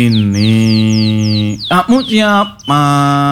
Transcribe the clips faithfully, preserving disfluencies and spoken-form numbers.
Ini kamu siapa?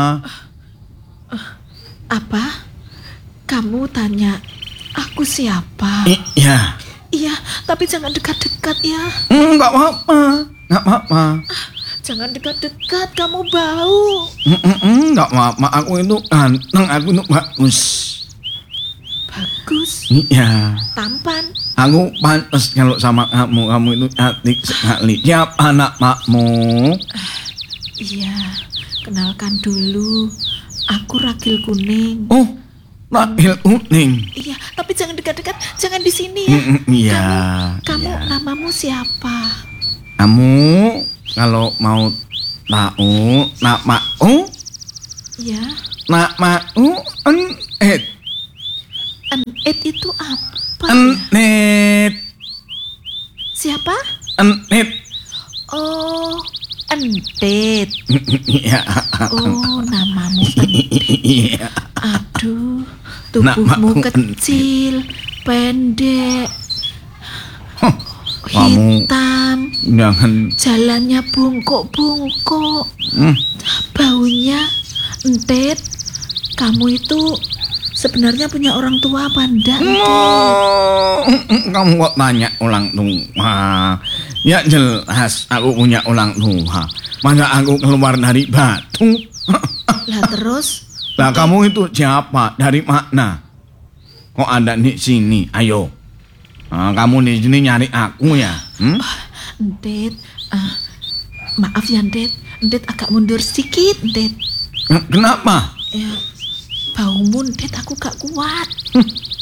Apa? Kamu tanya aku siapa? Iya. Iya, tapi jangan dekat-dekat ya. Enggak apa-apa, enggak apa-apa. Jangan dekat-dekat, kamu bau. Enggak apa-apa, aku itu ganteng, aku itu bagus. Bagus? Iya. Tampan? Aku pantas kalau sama kamu, kamu itu cantik sekali. Siapa namamu? Iya, kenalkan dulu. Aku Ragil Kuning. Oh, Ragil Kuning. Iya, tapi jangan dekat-dekat, jangan di sini ya. Iya. Kamu, kamu iya. namamu siapa? Kamu kalau mau tahu namaku, Iya. namaku Enit. Enit itu apa? Enit. Siapa? Enit. Oh, Entit. Iya. Oh, namamu Entit. Iya. Aduh, tubuhmu Namaku kecil, pendek, Huh, kamu hitam, jangan. jalannya bungkuk-bungkuk, Hmm. baunya Entit. Kamu itu sebenarnya punya orang tua apa enggak, Entit? Oh, kamu kok tanya ulang tua? Ya jelas aku punya ulang tua. Masa aku keluar dari batu? Lah terus? Lah kamu itu siapa? Dari mana? Kok ada di sini? Ayo. Nah, kamu di sini nyari aku ya? Hmm? Entit, ah, maaf ya Entit. Entit agak mundur sedikit, Entit. Kenapa? Ya, baumu Entit aku gak kuat.